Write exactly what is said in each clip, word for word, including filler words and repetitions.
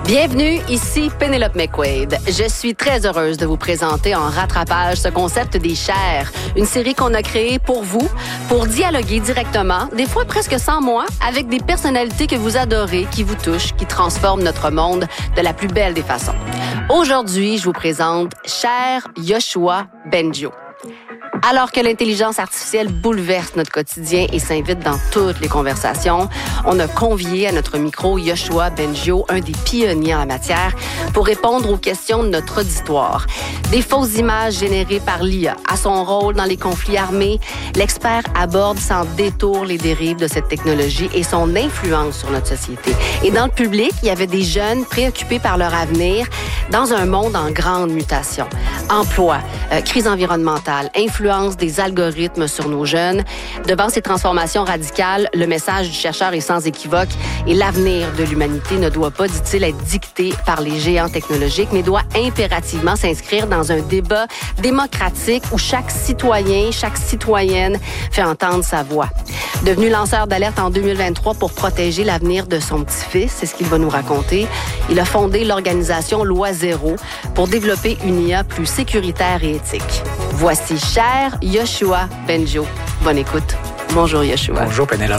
Bienvenue, ici Pénélope McQuaid. Je suis très heureuse de vous présenter en rattrapage ce concept des chairs, une série qu'on a créée pour vous, pour dialoguer directement, des fois presque sans moi, avec des personnalités que vous adorez, qui vous touchent, qui transforment notre monde de la plus belle des façons. Aujourd'hui, je vous présente Cher Yoshua Bengio. Alors que l'intelligence artificielle bouleverse notre quotidien et s'invite dans toutes les conversations, on a convié à notre micro Yoshua Bengio, un des pionniers en la matière, pour répondre aux questions de notre auditoire. Des fausses images générées par l'I A. À son rôle dans les conflits armés, l'expert aborde sans détour les dérives de cette technologie et son influence sur notre société. Et dans le public, il y avait des jeunes préoccupés par leur avenir dans un monde en grande mutation. Emploi, euh, crise environnementale, influence des algorithmes sur nos jeunes. Devant ces transformations radicales, le message du chercheur est sans équivoque et l'avenir de l'humanité ne doit pas, dit-il, être dicté par les géants technologiques, mais doit impérativement s'inscrire dans un débat démocratique où chaque citoyen, chaque citoyenne fait entendre sa voix. Devenu lanceur d'alerte en deux mille vingt-trois pour protéger l'avenir de son petit-fils, c'est ce qu'il va nous raconter, il a fondé l'organisation Loi Zéro pour développer une I A plus sécuritaire et éthique. Voici Cher Yoshua Bengio. Bonne écoute. Bonjour Yoshua. Bonjour Pénélope.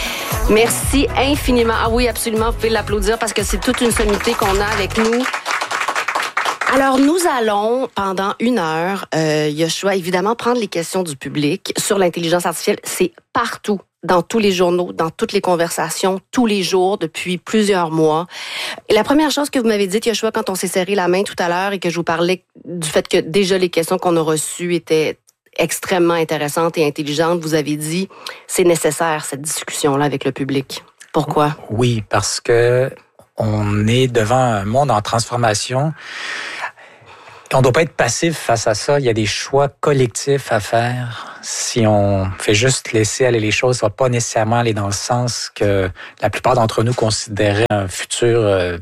Merci infiniment. Ah oui, absolument, vous pouvez l'applaudir parce que c'est toute une sommité qu'on a avec nous. Alors, nous allons, pendant une heure, euh, Yoshua, évidemment, prendre les questions du public sur l'intelligence artificielle. C'est partout, dans tous les journaux, dans toutes les conversations, tous les jours, depuis plusieurs mois. Et la première chose que vous m'avez dit, Yoshua, quand on s'est serré la main tout à l'heure et que je vous parlais du fait que déjà les questions qu'on a reçues étaient extrêmement intéressantes et intelligentes, vous avez dit, c'est nécessaire, cette discussion-là avec le public. Pourquoi? Oui, parce que on est devant un monde en transformation. On ne doit pas être passif face à ça. Il y a des choix collectifs à faire. Si on fait juste laisser aller les choses, ça ne va pas nécessairement aller dans le sens que la plupart d'entre nous considéraient un futur euh,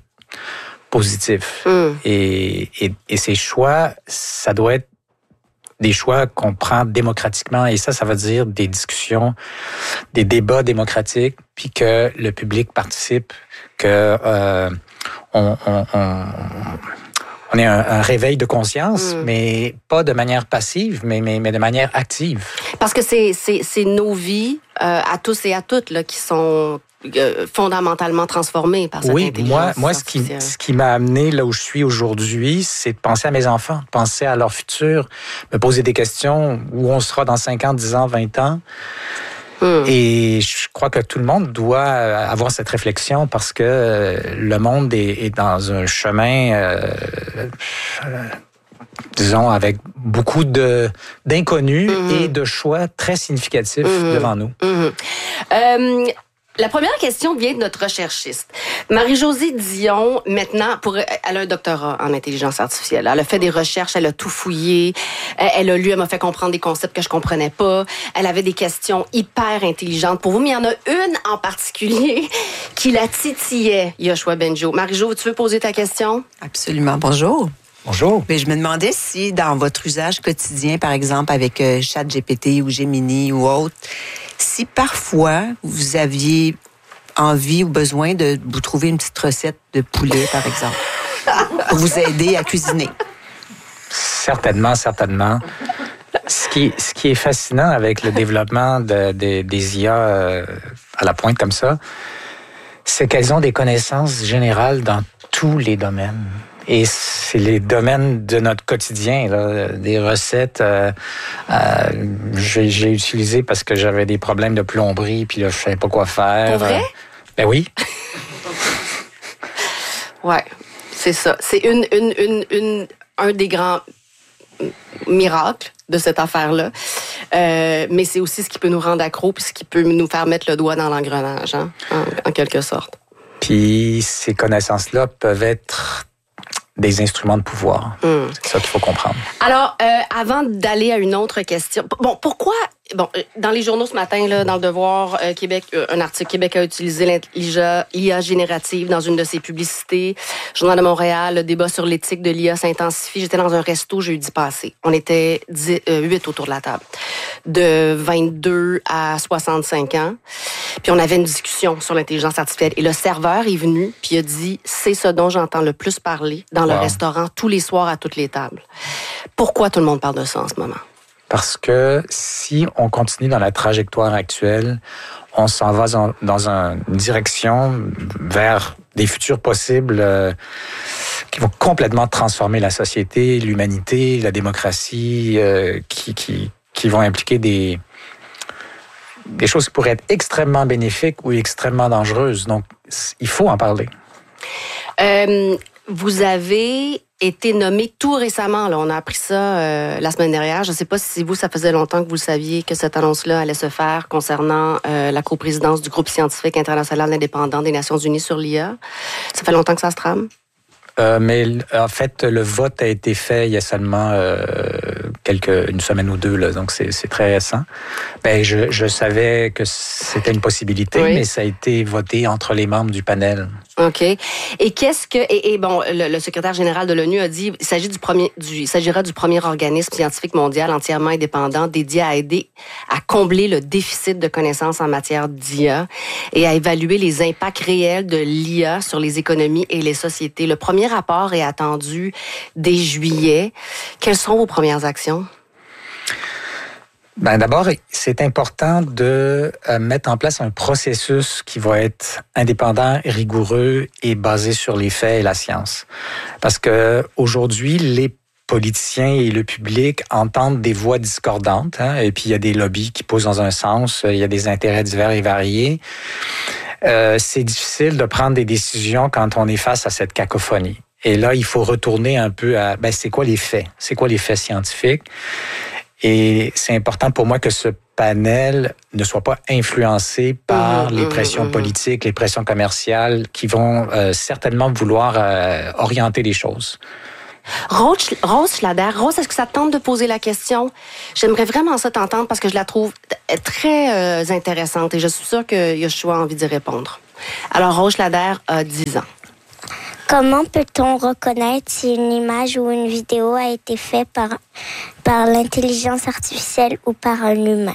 positif. Mm. Et, et, et ces choix, ça doit être des choix qu'on prend démocratiquement. Et ça, ça veut dire des discussions, des débats démocratiques, puis que le public participe, que euh, on... on, on On est un, un réveil de conscience, mmh. mais pas de manière passive, mais, mais, mais de manière active. Parce que c'est, c'est, c'est nos vies, euh, à tous et à toutes, là, qui sont euh, fondamentalement transformées par cette oui, intelligence moi, moi, ce qui, ce qui m'a amené là où je suis aujourd'hui, c'est de penser à mes enfants, de penser à leur futur, me poser des questions, où on sera dans cinq ans, dix ans, vingt ans. Mmh. Et je crois que tout le monde doit avoir cette réflexion parce que le monde est, est dans un chemin, euh, euh, disons, avec beaucoup de, d'inconnus mmh. et de choix très significatifs mmh. devant nous. Mmh. Euh, La première question vient de notre recherchiste. Marie-Josée Dion, maintenant, pour, elle a un doctorat en intelligence artificielle. Elle a fait des recherches, elle a tout fouillé. Elle a lu, elle m'a fait comprendre des concepts que je comprenais pas. Elle avait des questions hyper intelligentes pour vous, mais il y en a une en particulier qui la titillait, Yoshua Bengio. Marie-Jo, tu veux poser ta question? Absolument. Bonjour. Bonjour. Mais je me demandais si, dans votre usage quotidien, par exemple, avec euh, ChatGPT ou Gemini ou autre, si parfois vous aviez envie ou besoin de vous trouver une petite recette de poulet, par exemple, pour vous aider à cuisiner. Certainement, certainement. Ce qui, ce qui est fascinant avec le développement de, de, des I A euh, à la pointe comme ça, c'est qu'elles ont des connaissances générales dans tous les domaines. Et c'est les domaines de notre quotidien, là, des recettes. Euh, euh, j'ai, j'ai utilisé parce que j'avais des problèmes de plomberie, puis là, je savais pas quoi faire. Pour vrai? Euh, ben oui. Ouais, c'est ça. C'est une, une, une, une, un des grands miracles de cette affaire-là. Euh, mais c'est aussi ce qui peut nous rendre accros, puis ce qui peut nous faire mettre le doigt dans l'engrenage, hein, en, en quelque sorte. Puis ces connaissances-là peuvent être des instruments de pouvoir. Mm. C'est ça qu'il faut comprendre. Alors, euh, avant d'aller à une autre question, bon, pourquoi bon, dans les journaux ce matin, là, dans le Devoir, euh, Québec, euh, un article Québec a utilisé l'I A générative dans une de ses publicités. Journal de Montréal, le débat sur l'éthique de l'I A s'intensifie. J'étais dans un resto jeudi passé. On était huit autour de la table, de vingt-deux à soixante-cinq ans. Puis on avait une discussion sur l'intelligence artificielle. Et le serveur est venu, puis il a dit, c'est ce dont j'entends le plus parler dans le wow. restaurant tous les soirs à toutes les tables. Pourquoi tout le monde parle de ça en ce moment? Parce que si on continue dans la trajectoire actuelle, on s'en va dans, dans une direction vers des futurs possibles euh, qui vont complètement transformer la société, l'humanité, la démocratie, euh, qui, qui, qui vont impliquer des, des choses qui pourraient être extrêmement bénéfiques ou extrêmement dangereuses. Donc, il faut en parler. Euh, vous avez été nommé tout récemment. Là, on a appris ça euh, la semaine dernière. Je ne sais pas si vous, ça faisait longtemps que vous le saviez que cette annonce-là allait se faire concernant euh, la coprésidence du groupe scientifique international indépendant des Nations unies sur l'I A. Ça fait longtemps que ça se trame? Euh, mais en fait, le vote a été fait il y a seulement euh, quelques une semaine ou deux, là, donc c'est, c'est très récent. Ben, je, je savais que c'était une possibilité, oui. mais ça a été voté entre les membres du panel. OK. Et qu'est-ce que et, et bon, le, le secrétaire général de l'ONU a dit il s'agit du premier du il s'agira du premier organisme scientifique mondial entièrement indépendant dédié à aider à combler le déficit de connaissances en matière d'I A et à évaluer les impacts réels de l'I A sur les économies et les sociétés. Le premier rapport est attendu dès juillet. Quelles sont vos premières actions? Ben d'abord, c'est important de mettre en place un processus qui va être indépendant, rigoureux et basé sur les faits et la science. Parce que aujourd'hui, les politiciens et le public entendent des voix discordantes, hein, et puis il y a des lobbies qui poussent dans un sens, il y a des intérêts divers et variés. Euh, c'est difficile de prendre des décisions quand on est face à cette cacophonie. Et là, il faut retourner un peu à, ben, c'est quoi les faits? C'est quoi les faits scientifiques? Et c'est important pour moi que ce panel ne soit pas influencé par mmh, les pressions mmh, politiques, les pressions commerciales qui vont euh, certainement vouloir euh, orienter les choses. Rose, Rose Schlatter, Rose, est-ce que ça te tente de poser la question? J'aimerais vraiment ça t'entendre parce que je la trouve très euh, intéressante et je suis sûre que Yoshua a envie d'y répondre. Alors, Rose Schlatter a dix ans. Comment peut-on reconnaître si une image ou une vidéo a été faite par, par l'intelligence artificielle ou par un humain?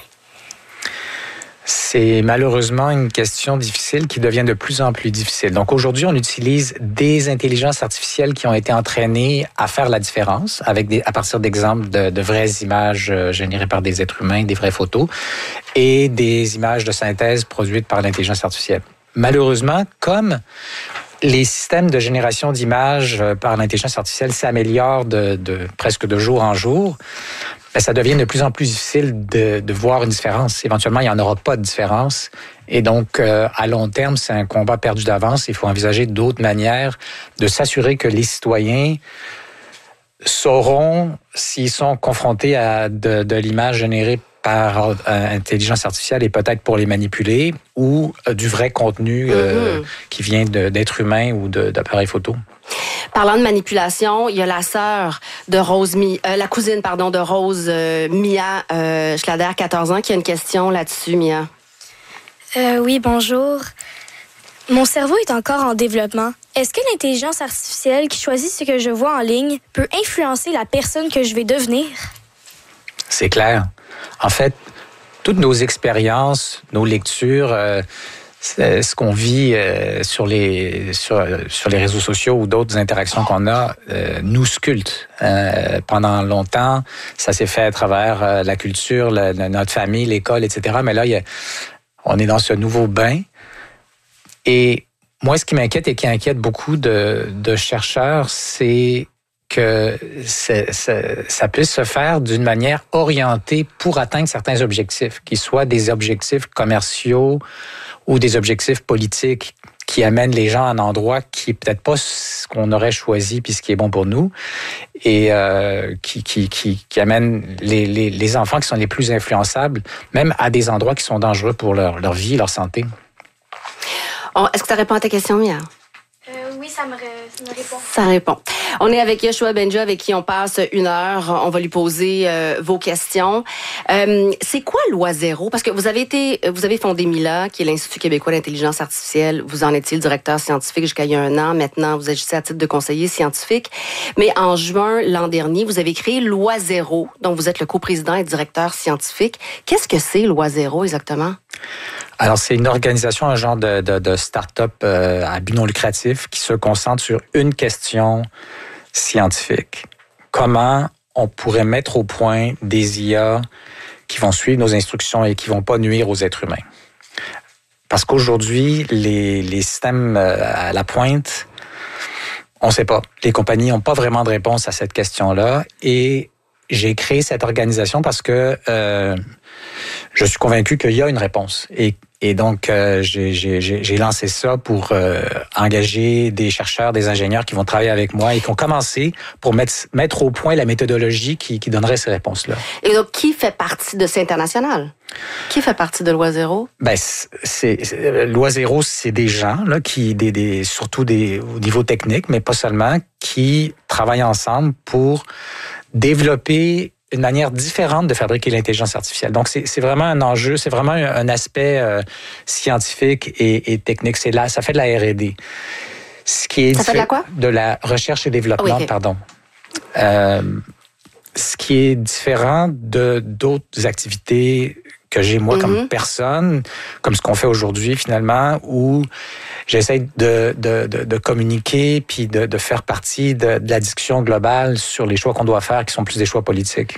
C'est malheureusement une question difficile qui devient de plus en plus difficile. Donc aujourd'hui, on utilise des intelligences artificielles qui ont été entraînées à faire la différence avec des, à partir d'exemples de, de vraies images générées par des êtres humains, des vraies photos, et des images de synthèse produites par l'intelligence artificielle. Malheureusement, comme les systèmes de génération d'images par l'intelligence artificielle s'améliorent de, de, presque de jour en jour, ben ça devient de plus en plus difficile de, de voir une différence. Éventuellement, il n'y en aura pas de différence. Et donc, euh, à long terme, c'est un combat perdu d'avance. Il faut envisager d'autres manières de s'assurer que les citoyens sauront, s'ils sont confrontés à de, de l'image générée par euh, intelligence artificielle et peut-être pour les manipuler, ou euh, du vrai contenu euh, mm-hmm. qui vient de, d'êtres humains ou de, d'appareils photo. Parlant de manipulation, il y a la sœur de Rose, Mi, euh, la cousine pardon de Rose, euh, Mia euh, Schlatter, quatorze ans, qui a une question là-dessus, Mia. Euh, oui, bonjour. Mon cerveau est encore en développement. Est-ce que l'intelligence artificielle qui choisit ce que je vois en ligne peut influencer la personne que je vais devenir? C'est clair. En fait, toutes nos expériences, nos lectures, euh, ce qu'on vit euh, sur les sur sur les réseaux sociaux ou d'autres interactions qu'on a euh, nous sculptent. Euh, pendant longtemps, ça s'est fait à travers euh, la culture, la, la, notre famille, l'école, et cetera. Mais là, il y a, on est dans ce nouveau bain. Et moi, ce qui m'inquiète et qui inquiète beaucoup de, de chercheurs, c'est que c'est, c'est, ça puisse se faire d'une manière orientée pour atteindre certains objectifs, qu'ils soient des objectifs commerciaux ou des objectifs politiques qui amènent les gens à un endroit qui est peut-être pas ce qu'on aurait choisi puis ce qui est bon pour nous, et euh, qui, qui, qui, qui amènent les, les, les enfants qui sont les plus influençables, même à des endroits qui sont dangereux pour leur, leur vie et leur santé. Oh, est-ce que ça répond à ta question, Mia? Euh, oui. Oui, ça me, ré- ça me répond. Ça répond. On est avec Yoshua Bengio, avec qui on passe une heure. On va lui poser euh, vos questions. Euh, c'est quoi Loi zéro? Parce que vous avez été, vous avez fondé Mila, qui est l'Institut québécois d'intelligence artificielle. Vous en étiez le directeur scientifique jusqu'à il y a un an. Maintenant, vous agissez à titre de conseiller scientifique. Mais en juin l'an dernier, vous avez créé Loi zéro, dont vous êtes le coprésident et directeur scientifique. Qu'est-ce que c'est Loi zéro exactement? Alors, c'est une organisation, un genre de, de, de start-up euh, à but non lucratif qui se concentre sur une question scientifique. Comment on pourrait mettre au point des I A qui vont suivre nos instructions et qui vont pas nuire aux êtres humains? Parce qu'aujourd'hui, les, les systèmes à la pointe, on ne sait pas. Les compagnies n'ont pas vraiment de réponse à cette question-là. Et j'ai créé cette organisation parce que euh, je suis convaincu qu'il y a une réponse. Et, et donc, euh, j'ai, j'ai, j'ai lancé ça pour euh, engager des chercheurs, des ingénieurs qui vont travailler avec moi et qui ont commencé pour mettre, mettre au point la méthodologie qui, qui donnerait ces réponses-là. Et donc, qui fait partie de C'est international? Qui fait partie de Loi zéro? Ben, c'est, c'est Loi zéro, c'est des gens là qui, des, des, surtout des, au niveau technique, mais pas seulement, qui travaillent ensemble pour développer une manière différente de fabriquer l'intelligence artificielle. Donc, c'est, c'est vraiment un enjeu, c'est vraiment un, un aspect euh, scientifique et, et technique. C'est là, ça fait de la R et D. Ce qui est ça fait de la quoi? De la recherche et développement, oh, oui, okay. pardon. Euh, ce qui est différent de d'autres activités que j'ai moi mm-hmm. comme personne, comme ce qu'on fait aujourd'hui finalement, où j'essaie de, de, de, de communiquer puis de, de faire partie de, de la discussion globale sur les choix qu'on doit faire, qui sont plus des choix politiques.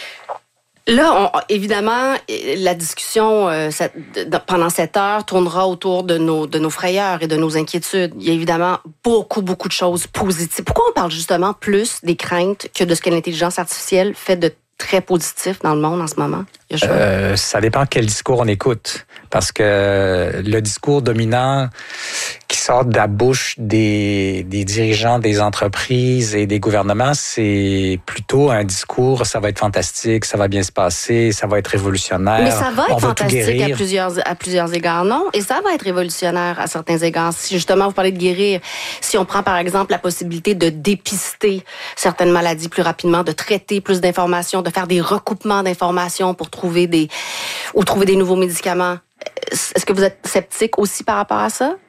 Là, on, évidemment, la discussion euh, cette, de, pendant cette heure tournera autour de nos, de nos frayeurs et de nos inquiétudes. Il y a évidemment beaucoup, beaucoup de choses positives. Pourquoi on parle justement plus des craintes que de ce que l'intelligence artificielle fait de très positif dans le monde en ce moment? Euh, ça dépend quel discours on écoute. Parce que le discours dominant qui sort de la bouche des, des dirigeants des entreprises et des gouvernements, c'est plutôt un discours, ça va être fantastique, ça va bien se passer, ça va être révolutionnaire. Mais ça va être on va fantastique à plusieurs, à plusieurs égards, non? Et ça va être révolutionnaire à certains égards. Si justement vous parlez de guérir, si on prend par exemple la possibilité de dépister certaines maladies plus rapidement, de traiter plus d'informations, de faire des recoupements d'informations pour trouver des, ou trouver des nouveaux médicaments. Est-ce que vous êtes sceptique aussi par rapport à ça?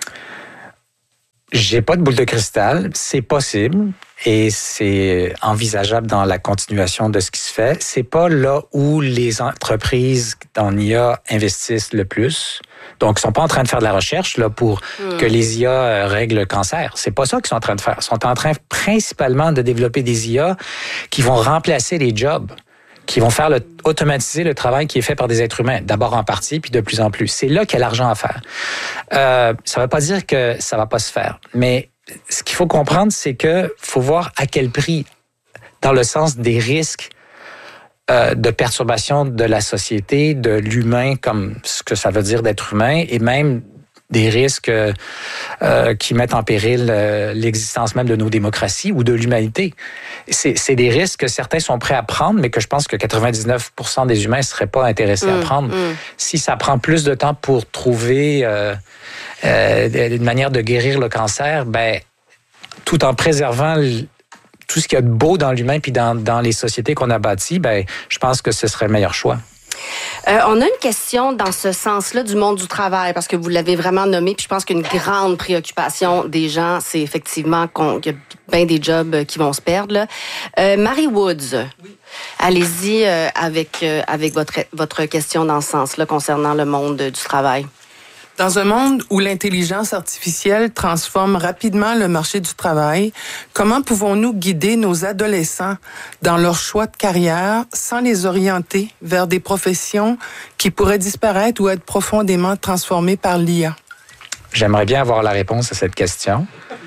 J'ai pas de boule de cristal. C'est possible et c'est envisageable dans la continuation de ce qui se fait. C'est pas là où les entreprises en I A investissent le plus. Donc, ils sont pas en train de faire de la recherche là pour mmh. que les I A règlent le cancer. C'est pas ça qu'ils sont en train de faire. Ils sont en train principalement de développer des I A qui vont remplacer les jobs, qui vont faire le, automatiser le travail qui est fait par des êtres humains, d'abord en partie, puis de plus en plus. C'est là qu'il y a l'argent à faire. Euh, ça ne veut pas dire que ça va pas se faire, mais ce qu'il faut comprendre, c'est que faut voir à quel prix, dans le sens des risques euh, de perturbation de la société, de l'humain, comme ce que ça veut dire d'être humain, et même des risques euh, qui mettent en péril euh, l'existence même de nos démocraties ou de l'humanité. C'est, c'est des risques que certains sont prêts à prendre, mais que je pense que quatre-vingt-dix-neuf pour cent des humains ne seraient pas intéressés mmh, à prendre. Mmh. Si ça prend plus de temps pour trouver euh, euh, une manière de guérir le cancer, ben, tout en préservant l- tout ce qu'il y a de beau dans l'humain puis dans, dans les sociétés qu'on a bâties, ben, je pense que ce serait le meilleur choix. Euh, on a une question dans ce sens-là du monde du travail, parce que vous l'avez vraiment nommé, puis je pense qu'une grande préoccupation des gens, c'est effectivement qu'on, qu'il y a bien des jobs qui vont se perdre. Là. Euh, Marie Woods, oui. Allez-y euh, avec, euh, avec votre, votre question dans ce sens-là concernant le monde du travail. Dans un monde où l'intelligence artificielle transforme rapidement le marché du travail, comment pouvons-nous guider nos adolescents dans leur choix de carrière sans les orienter vers des professions qui pourraient disparaître ou être profondément transformées par l'I A? J'aimerais bien avoir la réponse à cette question.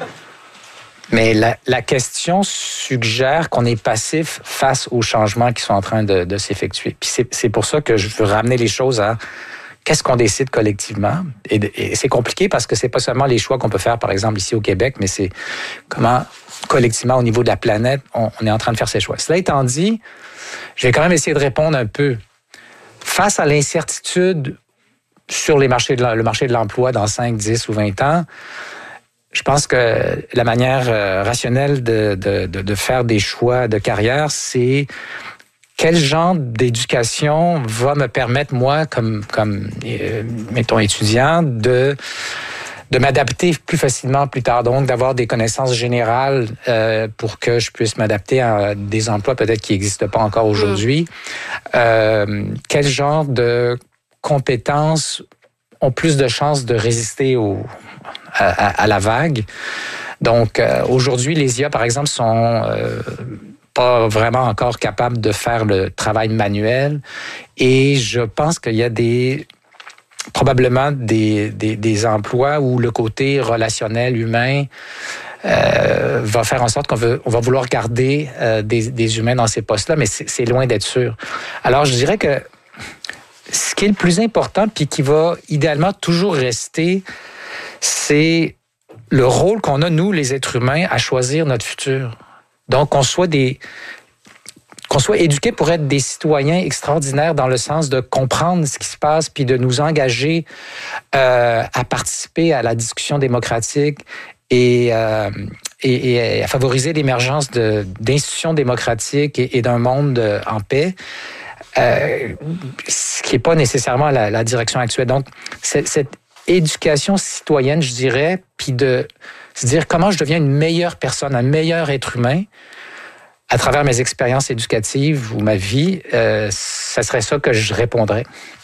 Mais la, la question suggère qu'on est passif face aux changements qui sont en train de, de s'effectuer. Puis c'est, c'est pour ça que je veux ramener les choses à qu'est-ce qu'on décide collectivement? Et, et c'est compliqué parce que c'est pas seulement les choix qu'on peut faire, par exemple, ici au Québec, mais c'est comment, collectivement, au niveau de la planète, on, on est en train de faire ces choix. Cela étant dit, je vais quand même essayer de répondre un peu. Face à l'incertitude sur les marchés de, le marché de l'emploi dans cinq, dix ou vingt ans, je pense que la manière euh, rationnelle de, de, de, de faire des choix de carrière, c'est quel genre d'éducation va me permettre, moi, comme, comme euh, mettons, étudiant, de... de m'adapter plus facilement plus tard, donc d'avoir des connaissances générales euh, pour que je puisse m'adapter à des emplois peut-être qui n'existent pas encore aujourd'hui. Mmh. Euh, quel genre de compétences ont plus de chances de résister au, à, à, à la vague? Donc, euh, aujourd'hui, les I A, par exemple, sont euh, pas vraiment encore capables de faire le travail manuel et je pense qu'il y a des... probablement des, des, des emplois où le côté relationnel, humain, euh, va faire en sorte qu'on veut, on va vouloir garder euh, des, des humains dans ces postes-là, mais c'est, c'est loin d'être sûr. Alors, je dirais que ce qui est le plus important, puis qui va idéalement toujours rester, c'est le rôle qu'on a, nous, les êtres humains, à choisir notre futur. Donc, qu'on soit des... qu'on soit éduqués pour être des citoyens extraordinaires dans le sens de comprendre ce qui se passe puis de nous engager euh, à participer à la discussion démocratique et, euh, et, et à favoriser l'émergence de, d'institutions démocratiques et, et d'un monde en paix, euh, ce qui n'est pas nécessairement la, la direction actuelle. Donc, c'est, cette éducation citoyenne, je dirais, puis de se dire comment je deviens une meilleure personne, un meilleur être humain, à travers mes expériences éducatives ou ma vie, euh, ça serait ça que je répondrais.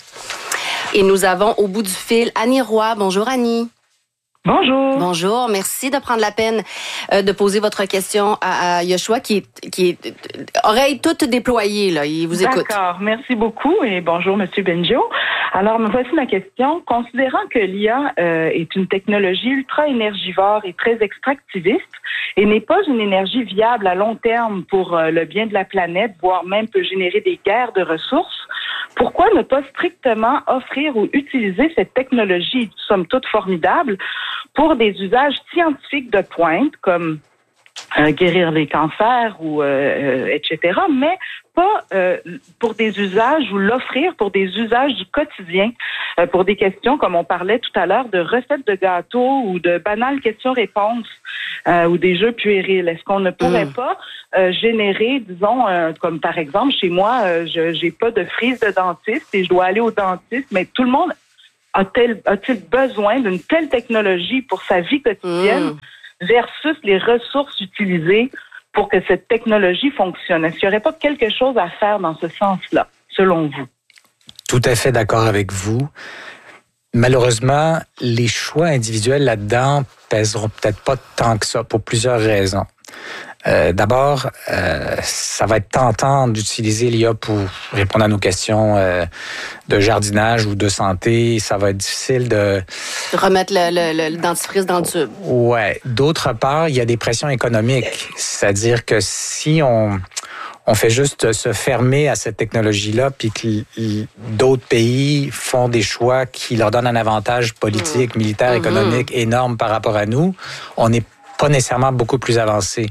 Et nous avons au bout du fil Annie Roy. Bonjour Annie. Bonjour. Bonjour, merci de prendre la peine euh, de poser votre question à, à Yoshua qui est, qui est oreille toute déployée, là. Il vous écoute. D'accord, merci beaucoup et bonjour Monsieur Benjo. Alors, me voici ma question. Considérant que l'I A euh, est une technologie ultra énergivore et très extractiviste et n'est pas une énergie viable à long terme pour euh, le bien de la planète, voire même peut générer des guerres de ressources, pourquoi ne pas strictement offrir ou utiliser cette technologie, somme toute formidable, pour des usages scientifiques de pointe, comme euh, guérir les cancers ou euh, euh, et cetera, mais pas euh, pour des usages ou l'offrir pour des usages du quotidien, euh, pour des questions comme on parlait tout à l'heure de recettes de gâteaux ou de banales questions-réponses euh, ou des jeux puérils. Est-ce qu'on ne pourrait mmh. pas euh, générer, disons, euh, comme par exemple chez moi, euh, je j'ai pas de frise de dentiste et je dois aller au dentiste, mais tout le monde a-t-il, a-t-il besoin d'une telle technologie pour sa vie quotidienne mmh. versus les ressources utilisées pour que cette technologie fonctionne? Est-ce qu'il n'y aurait pas quelque chose à faire dans ce sens-là, selon vous? Tout à fait d'accord avec vous. Malheureusement, les choix individuels là-dedans pèseront peut-être pas tant que ça pour plusieurs raisons. Euh, d'abord, euh, ça va être tentant d'utiliser l'I A pour répondre à nos questions euh, de jardinage ou de santé. Ça va être difficile de... remettre le, le, le dentifrice dans le tube. Ouais. D'autre part, il y a des pressions économiques. C'est-à-dire que si on... on fait juste se fermer à cette technologie-là, puis que d'autres pays font des choix qui leur donnent un avantage politique, mmh. militaire, mmh. économique énorme par rapport à nous, on n'est pas nécessairement beaucoup plus avancé.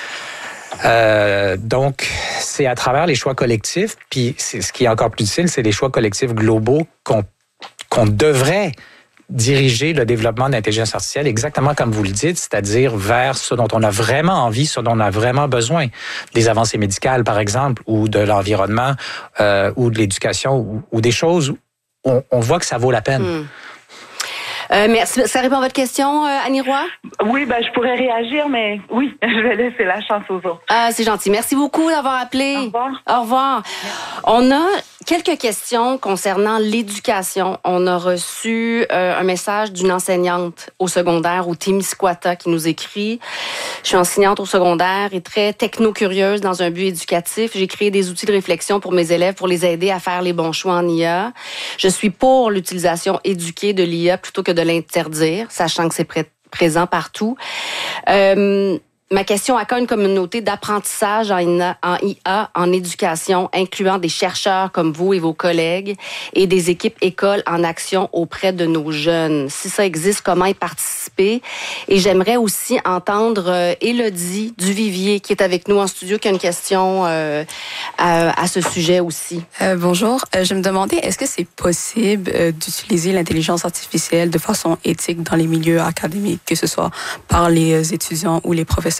Euh, donc, c'est à travers les choix collectifs, puis c'est, ce qui est encore plus difficile, c'est les choix collectifs globaux qu'on, qu'on devrait diriger le développement de l'intelligence artificielle exactement comme vous le dites, c'est-à-dire vers ce dont on a vraiment envie, ce dont on a vraiment besoin. Des avancées médicales, par exemple, ou de l'environnement, euh, ou de l'éducation, ou, ou des choses où on, on voit que ça vaut la peine. Mmh. Euh, merci. Ça répond à votre question, euh, Annie Roy? Oui, ben je pourrais réagir, mais oui, je vais laisser la chance aux autres. Ah, c'est gentil. Merci beaucoup d'avoir appelé. Au revoir. Au revoir. Merci. On a quelques questions concernant l'éducation. On a reçu euh, un message d'une enseignante au secondaire, au Témiscouata, qui nous écrit « Je suis enseignante au secondaire et très techno-curieuse dans un but éducatif. J'ai créé des outils de réflexion pour mes élèves pour les aider à faire les bons choix en I A. Je suis pour l'utilisation éduquée de l'I A plutôt que de l'interdire, sachant que c'est pré- présent partout. Euh, Ma question à une communauté d'apprentissage en I A, en éducation, incluant des chercheurs comme vous et vos collègues et des équipes écoles en action auprès de nos jeunes. Si ça existe, comment y participer? Et j'aimerais aussi entendre euh, Élodie Duvivier, qui est avec nous en studio, qui a une question euh, à, à ce sujet aussi. Euh, bonjour. Euh, je me demandais, est-ce que c'est possible euh, d'utiliser l'intelligence artificielle de façon éthique dans les milieux académiques, que ce soit par les étudiants ou les professeurs?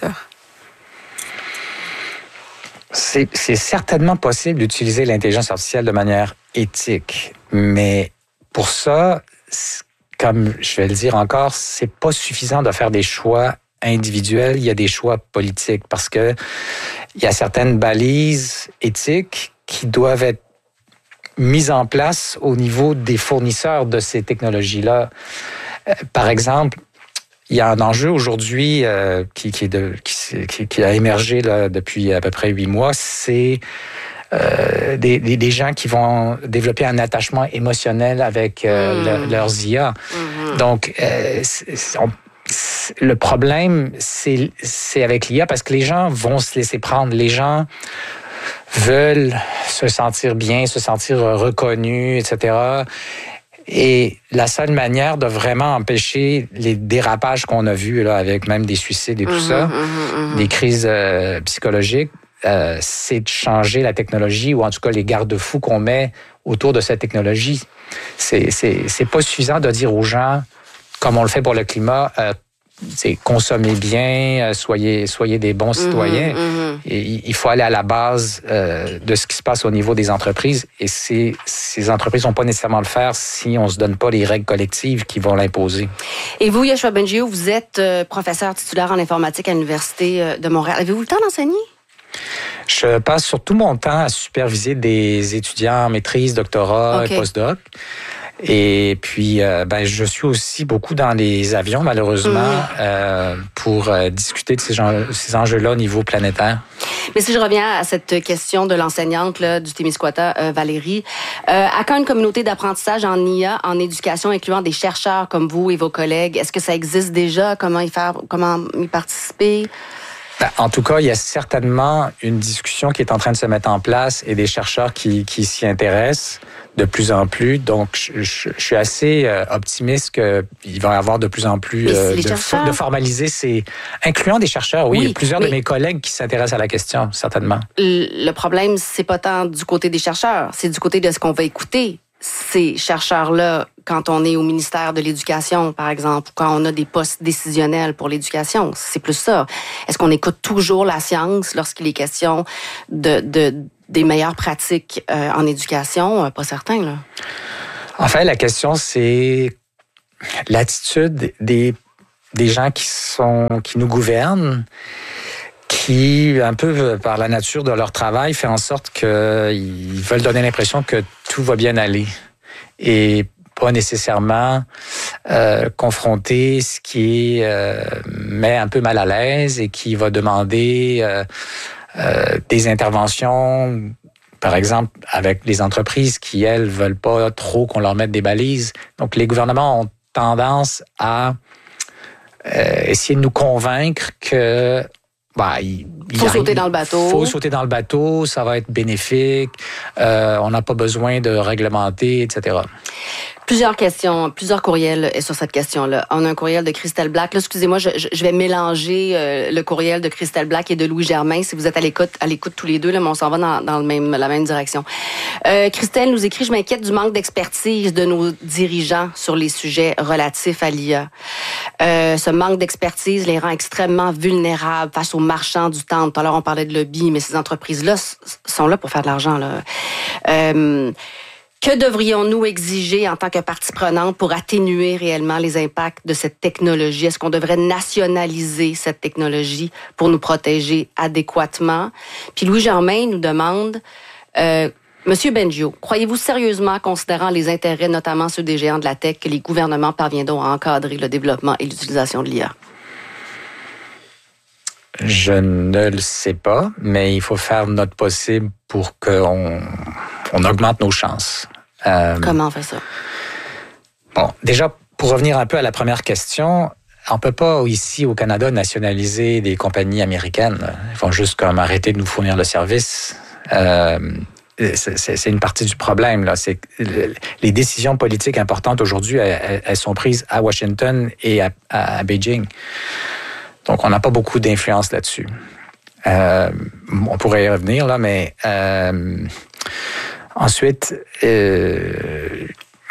C'est, c'est certainement possible d'utiliser l'intelligence artificielle de manière éthique, mais pour ça, comme je vais le dire encore, c'est pas suffisant de faire des choix individuels, il y a des choix politiques parce que il y a certaines balises éthiques qui doivent être mises en place au niveau des fournisseurs de ces technologies-là. Par exemple, il y a un enjeu aujourd'hui euh, qui, qui, est de, qui, qui a émergé là, depuis à peu près huit mois, c'est euh, des, des, des gens qui vont développer un attachement émotionnel avec euh, mmh. le, leurs I A. Mmh. Donc, euh, c'est, on, c'est, le problème, c'est, c'est avec l'I A parce que les gens vont se laisser prendre. Les gens veulent se sentir bien, se sentir reconnus, et cetera. Et la seule manière de vraiment empêcher les dérapages qu'on a vus, là, avec même des suicides et tout mmh, ça, mmh, mmh. des crises euh, psychologiques, euh, c'est de changer la technologie ou en tout cas les garde-fous qu'on met autour de cette technologie. C'est, c'est, c'est pas suffisant de dire aux gens, comme on le fait pour le climat, euh, c'est consommez bien, soyez, soyez des bons citoyens. Mmh, mmh. Et il faut aller à la base euh, de ce qui se passe au niveau des entreprises. Et ces, ces entreprises n'ont pas nécessairement le faire si on ne se donne pas les règles collectives qui vont l'imposer. Et vous, Yoshua Bengio, vous êtes euh, professeur titulaire en informatique à l'Université de Montréal. Avez-vous le temps d'enseigner? Je passe surtout mon temps à superviser des étudiants en maîtrise, doctorat okay. et postdoc. Et puis, euh, ben, je suis aussi beaucoup dans les avions, malheureusement, mmh. euh, pour euh, discuter de ces, gens, ces enjeux-là au niveau planétaire. Mais si je reviens à cette question de l'enseignante là, du Témiscouata, euh, Valérie, euh, à quand une communauté d'apprentissage en I A, en éducation, incluant des chercheurs comme vous et vos collègues, est-ce que ça existe déjà? Comment y faire? Comment y participer? Ben, en tout cas, il y a certainement une discussion qui est en train de se mettre en place et des chercheurs qui, qui s'y intéressent de plus en plus. Donc, je, je, je suis assez euh, optimiste qu'il va y avoir de plus en plus euh, de, de formaliser ces... Incluant des chercheurs, oui. oui il y a plusieurs de mes collègues qui s'intéressent à la question, certainement. Le problème, c'est pas tant du côté des chercheurs, c'est du côté de ce qu'on va écouter. Ces chercheurs-là, quand on est au ministère de l'Éducation, par exemple, ou quand on a des postes décisionnels pour l'éducation, c'est plus ça. Est-ce qu'on écoute toujours la science lorsqu'il est question de, de, des meilleures pratiques euh, en éducation? Pas certain, là. En fait, la question, c'est l'attitude des, des gens qui sont qui nous gouvernent, qui, un peu par la nature de leur travail, fait en sorte qu'ils veulent donner l'impression que tout va bien aller et pas nécessairement euh, confronter ce qui euh, met un peu mal à l'aise et qui va demander euh, euh, des interventions, par exemple, avec les entreprises qui, elles, veulent pas trop qu'on leur mette des balises. Donc, les gouvernements ont tendance à euh, essayer de nous convaincre que bah, il, il faut sauter dans le bateau. Il faut sauter dans le bateau, ça va être bénéfique, euh, on n'a pas besoin de réglementer, et cetera. Plusieurs questions, plusieurs courriels sur cette question-là. On a un courriel de Christelle Black. Là, excusez-moi, je, je vais mélanger euh, le courriel de Christelle Black et de Louis Germain. Si vous êtes à l'écoute, à l'écoute tous les deux, là, mais on s'en va dans, dans le même, la même direction. Euh, Christelle nous écrit: je m'inquiète du manque d'expertise de nos dirigeants sur les sujets relatifs à l'I A. Euh, ce manque d'expertise les rend extrêmement vulnérables face aux marchands du temps. Tout à l'heure, on parlait de lobby, mais ces entreprises-là sont là pour faire de l'argent, là. Euh, Que devrions-nous exiger en tant que partie prenante pour atténuer réellement les impacts de cette technologie? Est-ce qu'on devrait nationaliser cette technologie pour nous protéger adéquatement? Puis Louis Germain nous demande, euh, Monsieur Bengio, croyez-vous sérieusement, considérant les intérêts, notamment ceux des géants de la tech, que les gouvernements parviendront à encadrer le développement et l'utilisation de l'I A? Je ne le sais pas, mais il faut faire notre possible pour qu'on on augmente nos chances. Euh, Comment on fait ça? Bon, déjà, pour revenir un peu à la première question, on peut pas ici au Canada nationaliser des compagnies américaines. Ils vont juste comme arrêter de nous fournir le service. Euh, c'est, c'est une partie du problème là. C'est les décisions politiques importantes aujourd'hui, elles, elles sont prises à Washington et à, à, à Beijing. Donc on n'a pas beaucoup d'influence là-dessus. Euh, on pourrait y revenir là, mais euh, ensuite. Euh,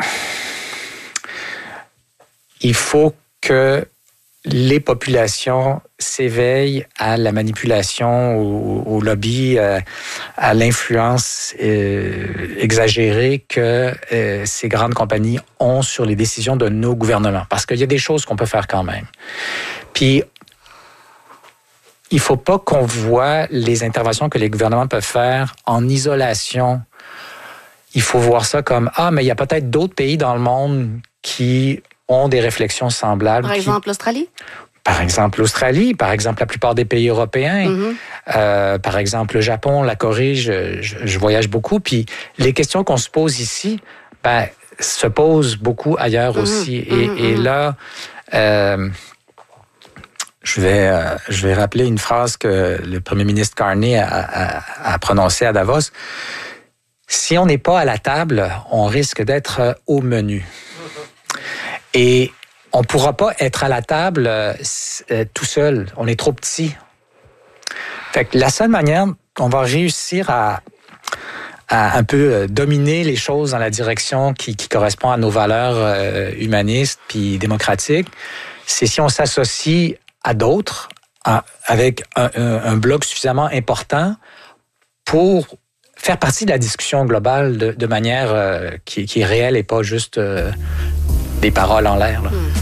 Il faut que les populations s'éveillent à la manipulation, au, au lobby, euh, à l'influence euh, exagérée que euh, ces grandes compagnies ont sur les décisions de nos gouvernements. Parce qu'il y a des choses qu'on peut faire quand même. Puis, il ne faut pas qu'on voit les interventions que les gouvernements peuvent faire en isolation. Il faut voir ça comme « Ah, mais il y a peut-être d'autres pays dans le monde qui... » ont des réflexions semblables. Par exemple, qui, l'Australie? Par exemple, l'Australie, par exemple, la plupart des pays européens, mm-hmm. euh, par exemple, le Japon, la Corée, je, je, je voyage beaucoup, puis les questions qu'on se pose ici, ben, se posent beaucoup ailleurs mm-hmm. aussi. Et, mm-hmm. et là, euh, je vais, euh, je vais rappeler une phrase que le premier ministre Carney a, a, a prononcée à Davos. Si on n'est pas à la table, on risque d'être au menu. Et on ne pourra pas être à la table euh, tout seul. On est trop petit. Fait que la seule manière qu'on va réussir à, à un peu dominer les choses dans la direction qui, qui correspond à nos valeurs euh, humanistes puis démocratiques, c'est si on s'associe à d'autres à, avec un, un, un bloc suffisamment important pour faire partie de la discussion globale de, de manière euh, qui, qui est réelle et pas juste... Euh, des paroles en l'air. Là. Hmm.